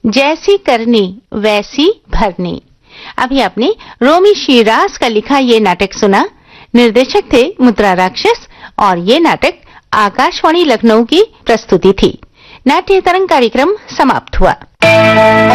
जैसी करनी वैसी भरनी। अभी आपने रोमी शिराज का लिखा ये नाटक सुना। निर्देशक थे मुद्रा राक्षस और ये नाटक आकाशवाणी लखनऊ की प्रस्तुति थी। नाट्य तरंग कार्यक्रम समाप्त हुआ।